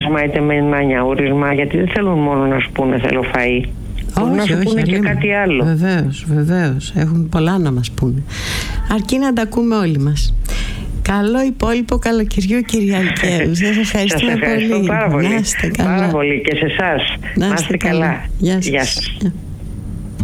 μερίσμα είτε με ένα νιαούρισμα, γιατί δεν θέλουν μόνο να σου πούνε θέλω φαΐ. Μπορούν να σου πούνε και κάτι άλλο. Βεβαίως. Έχουν πολλά να μας πούνε. Αρκεί να τα ακούμε όλοι μας. Καλό υπόλοιπο καλοκαιριού, κυρία Αλκαίου. Σας ευχαριστούμε πολύ. Πάρα πολύ. Να είστε καλά. Πάρα πολύ και σε εσάς. Να είστε καλά. Γεια σας.